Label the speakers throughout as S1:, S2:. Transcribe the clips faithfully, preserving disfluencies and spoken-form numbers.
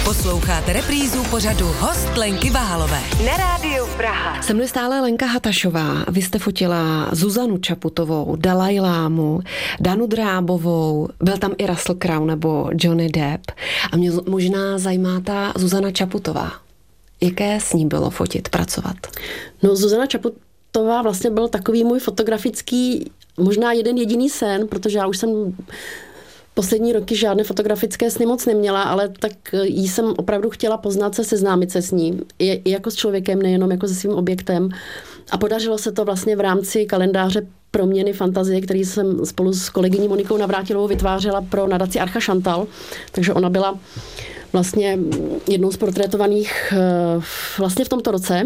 S1: Posloucháte reprízu pořadu Host Lenky Vahalové na Rádiu Praha.
S2: Se mnou stále Lenka Hatašová. Vy jste fotila Zuzanu Čaputovou, Dalajlámu, Danu Drábovou, byl tam i Russell Crowe nebo Johnny Depp. A mě možná zajímá ta Zuzana Čaputová. Jaké s ní bylo fotit, pracovat?
S3: No, Zuzana Čaputová vlastně byl takový můj fotografický, možná jeden jediný sen, protože já už jsem poslední roky žádné fotografické sny moc neměla, ale tak jí jsem opravdu chtěla poznat se, seznámit se s ní. I, i jako s člověkem, nejenom jako se svým objektem. A podařilo se to vlastně v rámci kalendáře Proměny fantazie, který jsem spolu s kolegyní Monikou Navrátilovou vytvářela pro nadaci Archa Chantal. Takže ona byla vlastně jednou z portrétovaných vlastně v tomto roce.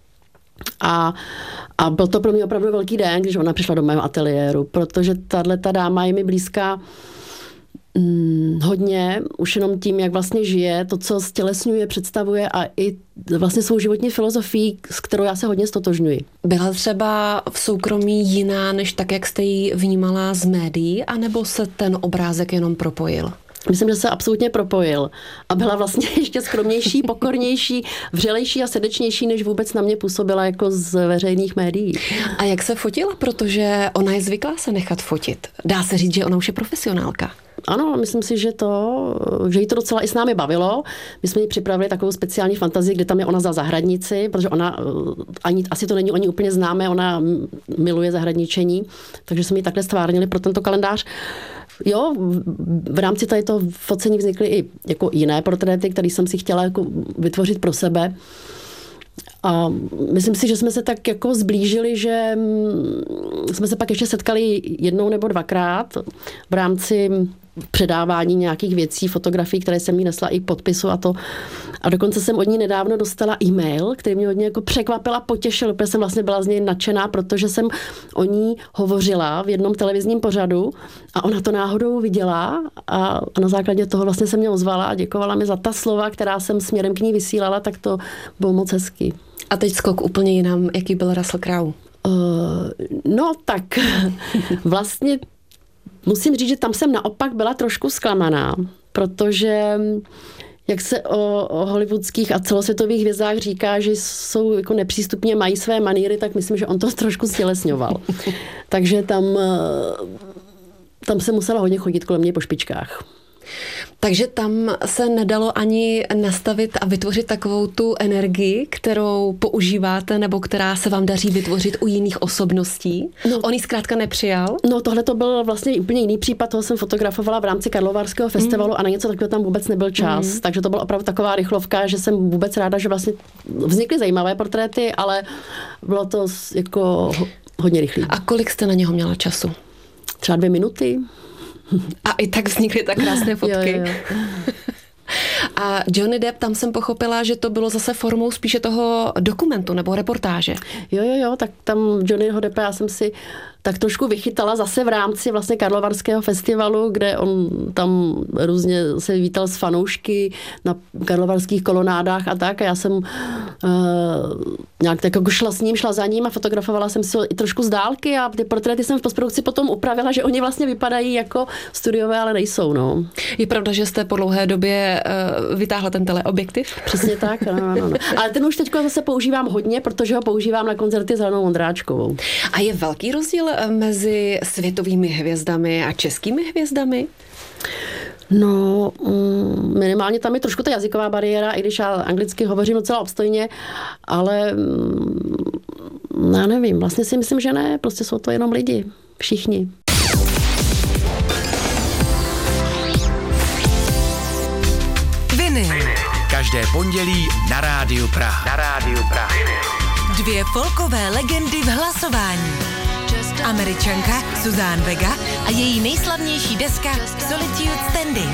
S3: A, a byl to pro mě opravdu velký den, když ona přišla do mého ateliéru, protože tato dáma je mi blízká Hmm, hodně, už jenom tím, jak vlastně žije, to, co stělesňuje, představuje a i vlastně svou životní filozofii, s kterou já se hodně stotožňuji.
S2: Byla třeba v soukromí jiná, než tak, jak jste ji vnímala z médií, anebo se ten obrázek jenom propojil?
S3: Myslím, že se absolutně propojil a byla vlastně ještě skromnější, pokornější, vřelejší a srdečnější, než vůbec na mě působila jako z veřejných médií.
S2: A jak se fotila? Protože ona je zvyklá se nechat fotit. Dá se říct, že ona už je profesionálka.
S3: Ano, myslím si, že to, že jí to docela i s námi bavilo. My jsme jí připravili takovou speciální fantazii, kde tam je ona za zahradnici, protože ona, ani, asi to není o ní úplně známé, ona miluje zahradničení, takže jsme ji takhle stvárnili pro tento kalendář. Jo, v rámci tady toho focení vznikly i jako jiné portréty, které jsem si chtěla jako vytvořit pro sebe. A myslím si, že jsme se tak jako zblížili, že jsme se pak ještě setkali jednou nebo dvakrát v rámci předávání nějakých věcí, fotografií, které jsem jí nesla i podpisu a to. A dokonce jsem od ní nedávno dostala e-mail, který mě hodně jako překvapil a potěšil, protože jsem vlastně byla z něj nadšená, protože jsem o ní hovořila v jednom televizním pořadu a ona to náhodou viděla a na základě toho vlastně se mě ozvala a děkovala mi za ta slova, která jsem směrem k ní vysílala, tak to bylo moc hezky.
S2: A teď skok úplně jinam, jaký byl Russell Crowe?
S3: Uh, no tak vlastně musím říct, že tam jsem naopak byla trošku zklamaná, protože jak se o, o hollywoodských a celosvětových hvězdách říká, že jsou jako nepřístupně, mají své maníry, tak myslím, že on to trošku stělesňoval. Takže tam, tam se musela hodně chodit kolem něj po špičkách.
S2: Takže tam se nedalo ani nastavit a vytvořit takovou tu energii, kterou používáte nebo která se vám daří vytvořit u jiných osobností. No, on ji zkrátka nepřijal?
S3: No tohle to byl vlastně úplně jiný případ, toho jsem fotografovala v rámci Karlovarského festivalu mm. a na něco takového tam vůbec nebyl čas. Mm. Takže to byla opravdu taková rychlovka, že jsem vůbec ráda, že vlastně vznikly zajímavé portréty, ale bylo to jako hodně rychlé.
S2: A kolik jste na něho měla času?
S3: Třeba dvě minuty.
S2: A i tak vznikly tak krásné fotky.
S3: Jo, jo.
S2: A Johnny Depp, tam jsem pochopila, že to bylo zase formou spíše toho dokumentu nebo reportáže.
S3: Jo, jo, jo, tak tam Johnnyho Deppa já jsem si tak trošku vychytala zase v rámci vlastně Karlovarského festivalu, kde on tam různě se vítal s fanoušky na karlovarských kolonádách a tak. A já jsem uh, nějak tak jako šla s ním, šla za ním a fotografovala jsem si ho i trošku z dálky a ty portréty jsem v postprodukci potom upravila, že oni vlastně vypadají jako studiové, ale nejsou, no.
S2: Je pravda, že jste po dlouhé době uh, vytáhla ten teleobjektiv?
S3: Přesně tak, no, no, no. Ale ten už teď zase používám hodně, protože ho používám na koncerty s Hanou Ondráčkovou.
S2: A je velký rozdíl mezi světovými hvězdami a českými hvězdami?
S3: No, minimálně tam je trošku ta jazyková bariéra, i když já anglicky hovořím docela obstojně, ale já nevím, vlastně si myslím, že ne, prostě jsou to jenom lidi, všichni.
S1: Vinyl.
S4: Každé pondělí na Rádiu Praha. Na Rádiu Praha.
S1: Dvě folkové legendy v hlasování. Američanka Suzanne Vega a její nejslavnější deska Solitude Standing.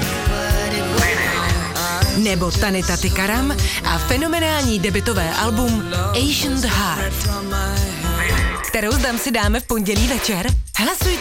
S1: Nebo Tanita Tikaram a fenomenální debutové album Ancient Heart, kterou zdám si dáme v pondělí večer. Hlasujte